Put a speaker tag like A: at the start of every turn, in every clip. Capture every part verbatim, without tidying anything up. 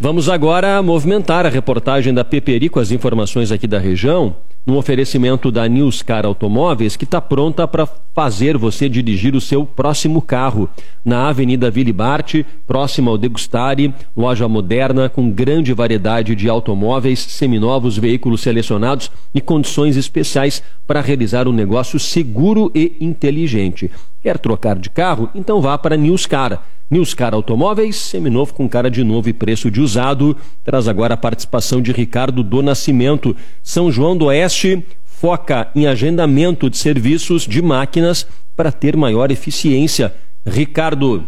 A: Vamos agora movimentar a reportagem da Peperi com as informações aqui da região, no oferecimento da Newscar Automóveis, que está pronta para fazer você dirigir o seu próximo carro. Na Avenida Willy Bart, próxima ao Degustare, loja moderna com grande variedade de automóveis, seminovos, veículos selecionados e condições especiais para realizar um negócio seguro e inteligente. Quer trocar de carro? Então vá para Newscar. Newscar Automóveis, seminovo com cara de novo e preço de usado. Traz agora a participação de Ricardo do Nascimento. São João do Oeste foca em agendamento de serviços de máquinas para ter maior eficiência. Ricardo.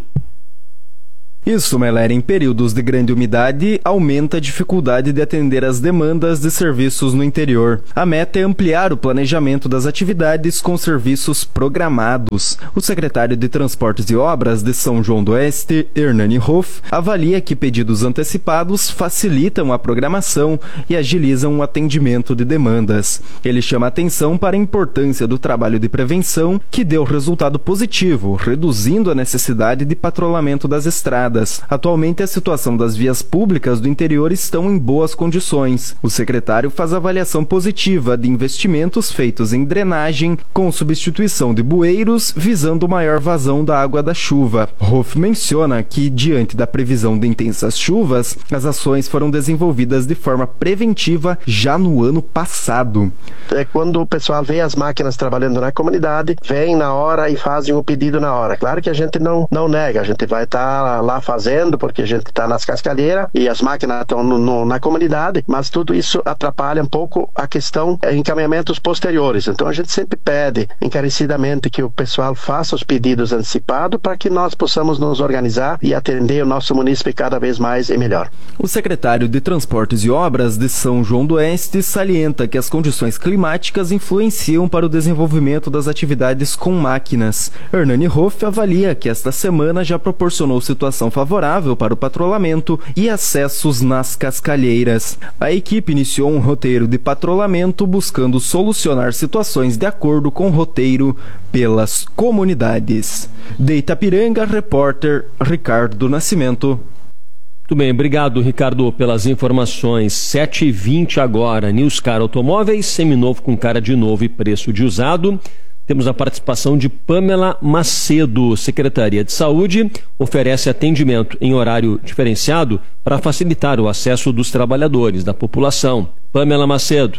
B: Isso, Meller, em períodos de grande umidade, aumenta a dificuldade de atender às demandas de serviços no interior. A meta é ampliar o planejamento das atividades com serviços programados. O secretário de Transportes e Obras de São João do Oeste, Hernani Hoff, avalia que pedidos antecipados facilitam a programação e agilizam o atendimento de demandas. Ele chama atenção para a importância do trabalho de prevenção, que deu resultado positivo, reduzindo a necessidade de patrulhamento das estradas. Atualmente, a situação das vias públicas do interior estão em boas condições. O secretário faz avaliação positiva de investimentos feitos em drenagem, com substituição de bueiros, visando maior vazão da água da chuva. Hoff menciona que, diante da previsão de intensas chuvas, as ações foram desenvolvidas de forma preventiva já no ano passado.
C: É quando o pessoal vê as máquinas trabalhando na comunidade, vem na hora e fazem o pedido na hora. Claro que a gente não, não nega, a gente vai estar lá fazendo, porque a gente está nas cascalheiras e as máquinas estão no, no, na comunidade, mas tudo isso atrapalha um pouco a questão de encaminhamentos posteriores. Então a gente sempre pede encarecidamente que o pessoal faça os pedidos antecipados para que nós possamos nos organizar e atender o nosso município cada vez mais e melhor.
B: O secretário de Transportes e Obras de São João do Oeste salienta que as condições climáticas influenciam para o desenvolvimento das atividades com máquinas. Hernani Hoff avalia que esta semana já proporcionou situação favorável para o patrulhamento e acessos nas cascalheiras. A equipe iniciou um roteiro de patrulhamento buscando solucionar situações de acordo com o roteiro pelas comunidades. De Itapiranga, repórter Ricardo Nascimento.
A: Muito bem, obrigado, Ricardo, pelas informações. sete e vinte agora, Newscar Automóveis, seminovo com cara de novo e preço de usado. Temos a participação de Pamela Macedo. Secretaria de Saúde oferece atendimento em horário diferenciado para facilitar o acesso dos trabalhadores, da população. Pamela Macedo.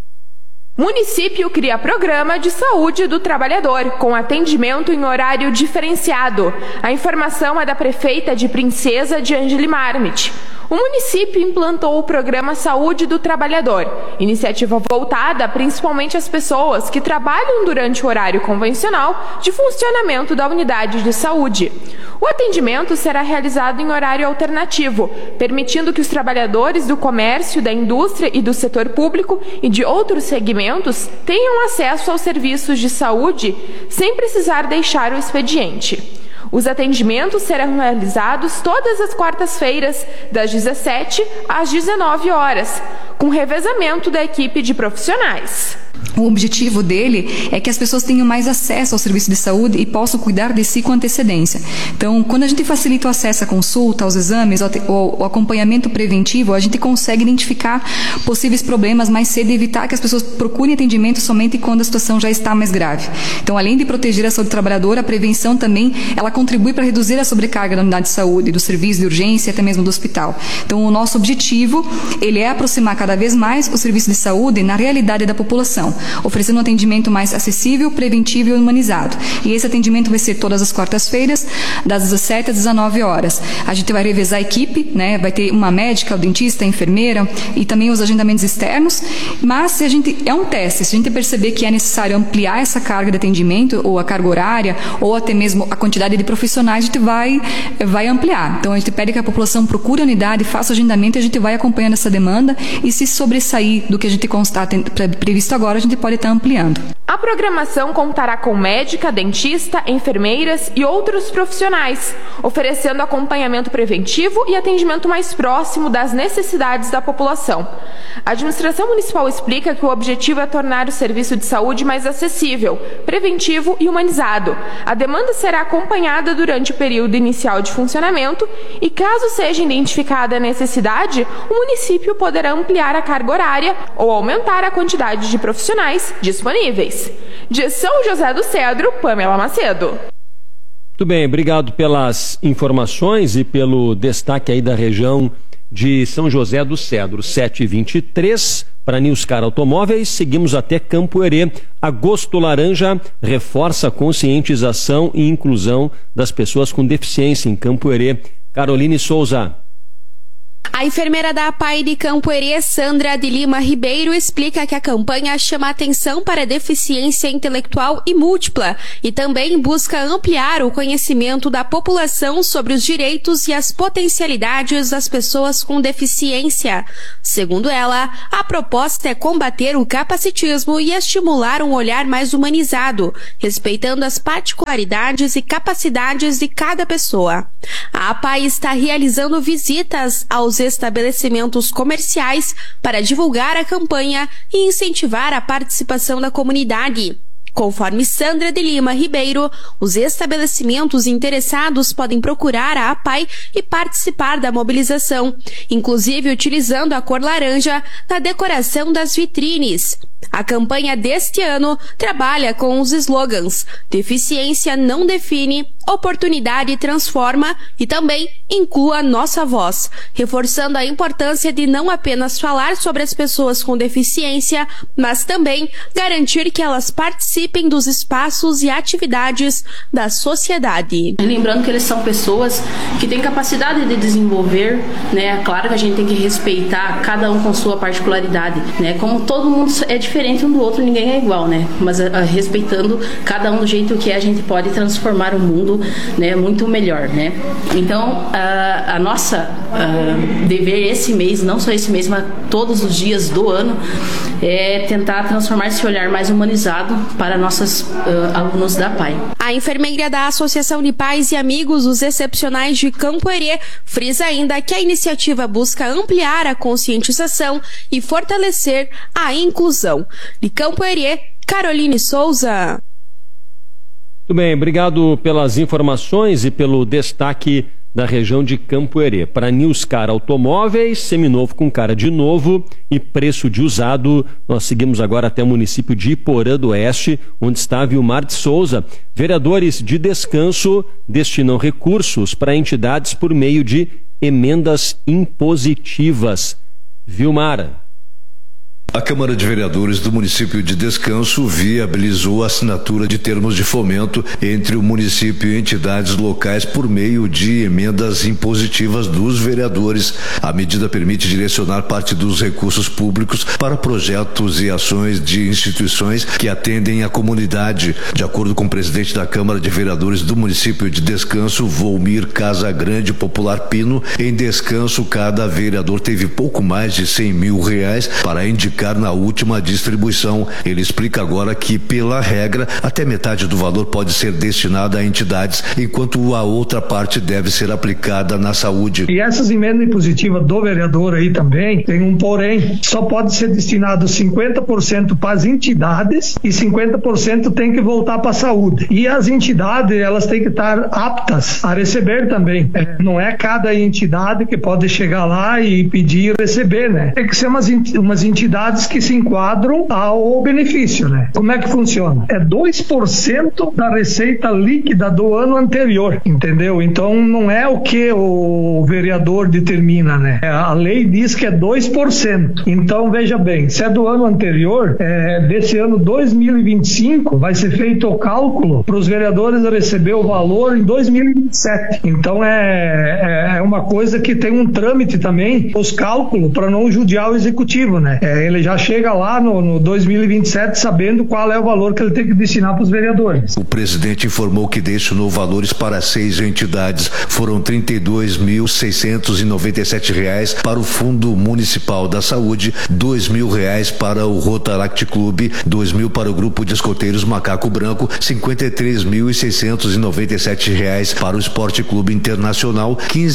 D: Município cria programa de saúde do trabalhador, com atendimento em horário diferenciado. A informação é da prefeita de Princesa de Angeli Marmit. O município implantou o programa Saúde do Trabalhador, iniciativa voltada principalmente às pessoas que trabalham durante o horário convencional de funcionamento da unidade de saúde. O atendimento será realizado em horário alternativo, permitindo que os trabalhadores do comércio, da indústria e do setor público e de outros segmentos tenham acesso aos serviços de saúde sem precisar deixar o expediente. Os atendimentos serão realizados todas as quartas-feiras, das dezessete às dezenove horas, com revezamento da equipe de profissionais.
E: O objetivo dele é que as pessoas tenham mais acesso ao serviço de saúde e possam cuidar de si com antecedência. Então, quando a gente facilita o acesso à consulta, aos exames, ao, ao acompanhamento preventivo, a gente consegue identificar possíveis problemas mais cedo e evitar que as pessoas procurem atendimento somente quando a situação já está mais grave. Então, além de proteger a saúde do trabalhador, a prevenção também, ela contribui para reduzir a sobrecarga da unidade de saúde, do serviço de urgência e até mesmo do hospital. Então, o nosso objetivo, ele é aproximar cada vez mais o serviço de saúde na realidade da população, oferecendo um atendimento mais acessível, preventivo e humanizado. E esse atendimento vai ser todas as quartas-feiras, das dezessete às dezenove horas. A gente vai revezar a equipe, né? Vai ter uma médica, o dentista, a enfermeira e também os agendamentos externos. Mas se a gente é um teste, se a gente perceber que é necessário ampliar essa carga de atendimento, ou a carga horária, ou até mesmo a quantidade de profissionais, a gente vai, vai ampliar. Então a gente pede que a população procure a unidade, faça o agendamento e a gente vai acompanhando essa demanda. E se sobressair do que a gente constata previsto agora, a gente pode estar ampliando.
D: A programação contará com médica, dentista, enfermeiras e outros profissionais, oferecendo acompanhamento preventivo e atendimento mais próximo das necessidades da população. A administração municipal explica que o objetivo é tornar o serviço de saúde mais acessível, preventivo e humanizado. A demanda será acompanhada acompanhada durante o período inicial de funcionamento e, caso seja identificada a necessidade, o município poderá ampliar a carga horária ou aumentar a quantidade de profissionais disponíveis. De São José do Cedro, Pamela Macedo.
A: Muito bem, obrigado pelas informações e pelo destaque aí da região de São José do Cedro. sete e vinte e três para Newscar Automóveis, seguimos até Campo Herê. Agosto Laranja reforça a conscientização e inclusão das pessoas com deficiência em Campo Herê. Caroline Souza.
F: A enfermeira da A P A I de Campo Herê, Sandra de Lima Ribeiro, explica que a campanha chama atenção para a deficiência intelectual e múltipla e também busca ampliar o conhecimento da população sobre os direitos e as potencialidades das pessoas com deficiência. Segundo ela, a proposta é combater o capacitismo e estimular um olhar mais humanizado, respeitando as particularidades e capacidades de cada pessoa. A A P A I está realizando visitas aos estabelecimentos comerciais para divulgar a campanha e incentivar a participação da comunidade. Conforme Sandra de Lima Ribeiro, os estabelecimentos interessados podem procurar a A P A I e participar da mobilização, inclusive utilizando a cor laranja na decoração das vitrines. A campanha deste ano trabalha com os slogans "Deficiência não define", "Oportunidade transforma" e também "Inclua nossa voz", reforçando a importância de não apenas falar sobre as pessoas com deficiência, mas também garantir que elas participem dos espaços e atividades da sociedade.
G: Lembrando que eles são pessoas que têm capacidade de desenvolver, né? Claro que a gente tem que respeitar cada um com sua particularidade, né? Como todo mundo é diferente um do outro, ninguém é igual, né? Mas a, a, respeitando cada um do jeito que é, a gente pode transformar o mundo, né, muito melhor, né? Então, a, a nossa a, dever esse mês, não só esse mês, mas todos os dias do ano, é tentar transformar esse olhar mais humanizado para nossos uh, alunos da A P A I.
F: A enfermeira da Associação de Pais e Amigos dos Excepcionais de Campo Herê frisa ainda que a iniciativa busca ampliar a conscientização e fortalecer a inclusão. De Campo Herê, Caroline Souza.
A: Muito bem, obrigado pelas informações e pelo destaque da região de Campo Herê. Para Newscar Automóveis, seminovo com cara de novo e preço de usado, nós seguimos agora até o município de Iporã do Oeste, onde está Vilmar de Souza. Vereadores de descanso destinam recursos para entidades por meio de emendas impositivas. Vilmar.
H: A Câmara de Vereadores do município de Descanso viabilizou a assinatura de termos de fomento entre o município e entidades locais por meio de emendas impositivas dos vereadores. A medida permite direcionar parte dos recursos públicos para projetos e ações de instituições que atendem a comunidade. De acordo com o presidente da Câmara de Vereadores do município de Descanso, Volmir Casagrande Popular Pino, em Descanso cada vereador teve pouco mais de cem mil reais para indicar na última distribuição. Ele explica agora que, pela regra, até metade do valor pode ser destinada a entidades, enquanto a outra parte deve ser aplicada na saúde.
I: E essas emendas impositivas do vereador aí também tem um porém, só pode ser destinado cinquenta por cento para as entidades e cinquenta por cento tem que voltar para a saúde. E as entidades, elas têm que estar aptas a receber também. É, não é cada entidade que pode chegar lá e pedir e receber, né? Tem que ser umas, umas entidades que se enquadram ao benefício, né? Como é que funciona? É dois por cento da receita líquida do ano anterior, entendeu? Então não é o que o vereador determina, né? A lei diz que é dois por cento. Então veja bem, se é do ano anterior, é, desse ano dois mil e vinte e cinco, vai ser feito o cálculo para os vereadores receber o valor em dois mil e vinte e sete. Então é, é uma coisa que tem um trâmite também, os cálculos, para não judiar o executivo, né? É, ele já chega lá no, no dois mil e vinte e sete sabendo qual é o valor que ele tem que destinar para os vereadores.
H: O presidente informou que destinou valores para seis entidades. Foram trinta e dois mil seiscentos e noventa e sete reais para o Fundo Municipal da Saúde, dois mil reais para o Rotaract Clube, dois mil para o Grupo de Escoteiros Macaco Branco, cinquenta e três mil seiscentos e noventa e sete reais para o Esporte Clube Internacional, quinze mil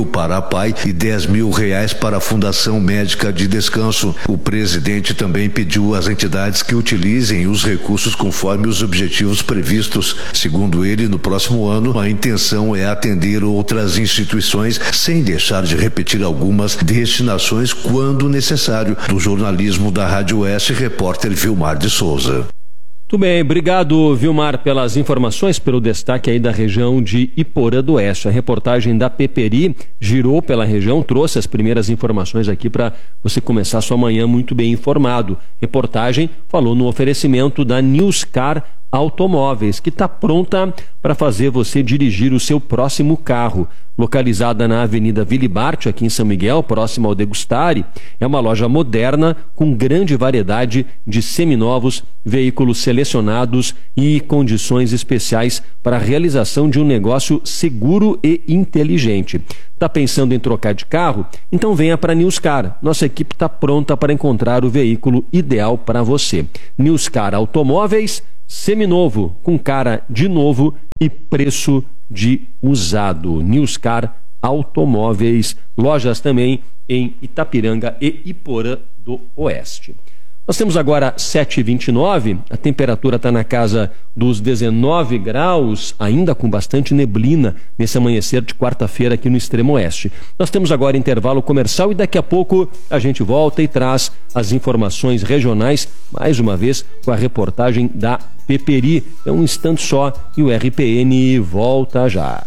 H: para a P A I e dez mil reais para a Fundação Médica de Descanso. O presidente também pediu às entidades que utilizem os recursos conforme os objetivos previstos. Segundo ele, no próximo ano, a intenção é atender outras instituições sem deixar de repetir algumas destinações quando necessário. Do jornalismo da Rádio Oeste, repórter Vilmar de Souza.
A: Muito bem, obrigado, Vilmar, pelas informações, pelo destaque aí da região de Iporã do Oeste. A reportagem da Peperi girou pela região, trouxe as primeiras informações aqui para você começar sua manhã muito bem informado. Reportagem falou no oferecimento da Newscar Automóveis, que está pronta para fazer você dirigir o seu próximo carro. Localizada na Avenida Vilibarte, aqui em São Miguel, próximo ao Degustare, é uma loja moderna com grande variedade de seminovos, veículos selecionados e condições especiais para a realização de um negócio seguro e inteligente. Está pensando em trocar de carro? Então venha para a Newscar. Nossa equipe está pronta para encontrar o veículo ideal para você. Newscar Automóveis, seminovo, com cara de novo e preço de usado. Newscar Automóveis, lojas também em Itapiranga e Iporã do Oeste. Nós temos agora sete e vinte e nove, a temperatura está na casa dos dezenove graus, ainda com bastante neblina nesse amanhecer de quarta-feira aqui no extremo oeste. Nós temos agora intervalo comercial e daqui a pouco a gente volta e traz as informações regionais, mais uma vez com a reportagem da Peperi. É um instante só e o R P N volta já.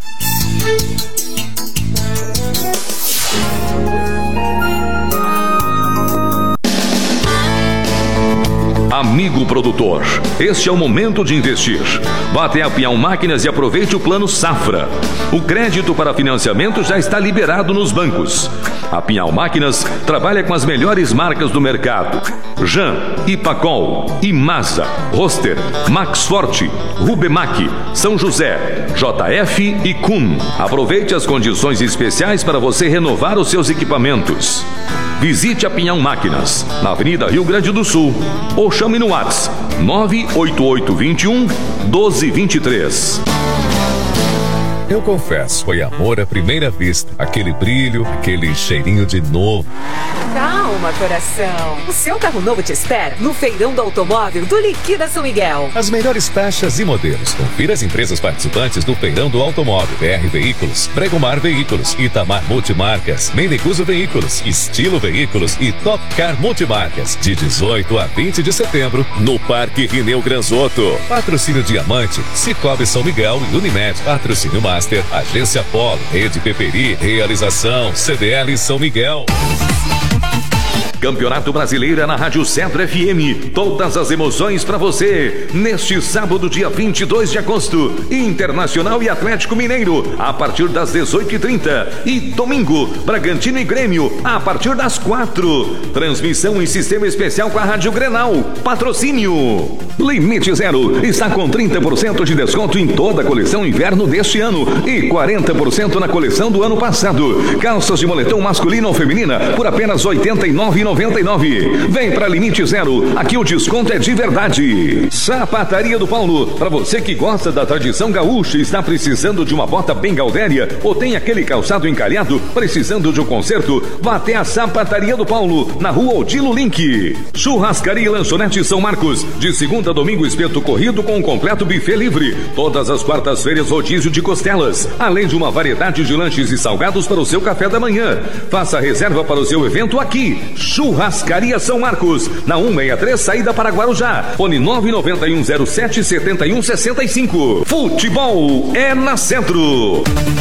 J: Amigo produtor, este é o momento de investir. Vá até a Pinhal Máquinas e aproveite o plano Safra. O crédito para financiamento já está liberado nos bancos. A Pinhal Máquinas trabalha com as melhores marcas do mercado: Jan, Ipacol, Imasa, Roster, Max Forte, Rubemac, São José, J F e Kuhn. Aproveite as condições especiais para você renovar os seus equipamentos. Visite a Pinhal Máquinas, na Avenida Rio Grande do Sul, ou chame no WhatsApp nove oito oito dois um, um dois dois três.
K: Eu confesso, foi amor à primeira vista. Aquele brilho, aquele cheirinho de novo.
L: Calma, coração. O seu carro novo te espera no Feirão do Automóvel do Liquida São Miguel.
K: As melhores taxas e modelos. Confira as empresas participantes do Feirão do Automóvel. B R Veículos, Bregomar Veículos, Itamar Multimarcas, Mendeguso Veículos, Estilo Veículos e Top Car Multimarcas. De dezoito a vinte de setembro, no Parque Rineu Granzotto. Patrocínio Diamante, Cicobi São Miguel e Unimed. Patrocínio Master, Agência Polo, Rede Peperi, Realização C D L São Miguel.
J: Campeonato Brasileiro é na Rádio Cedro F M. Todas as emoções para você. Neste sábado, dia vinte e dois de agosto, Internacional e Atlético Mineiro, a partir das dezoito e trinta. E domingo, Bragantino e Grêmio, a partir das quatro. Transmissão em sistema especial com a Rádio Grenal. Patrocínio Limite Zero está com trinta por cento de desconto em toda a coleção inverno deste ano e quarenta por cento na coleção do ano passado. Calças de moletom masculino ou feminina por apenas oitenta e nove reais e noventa e nove centavos. Vem para Limite Zero, aqui o desconto é de verdade. Sapataria do Paulo, para você que gosta da tradição gaúcha e está precisando de uma bota bem gaudéria ou tem aquele calçado encalhado precisando de um conserto, vá até a Sapataria do Paulo, na rua Odilo Link. Churrascaria e Lanchonete São Marcos, de segunda a domingo espeto corrido com um completo buffet livre. Todas as quartas-feiras rodízio de costelas, além de uma variedade de lanches e salgados para o seu café da manhã. Faça a reserva para o seu evento aqui. Churrascaria São Marcos, na cento e sessenta e três, saída para Guarujá. Fone nove nove um zero sete sete um seis cinco. Futebol é na Centro.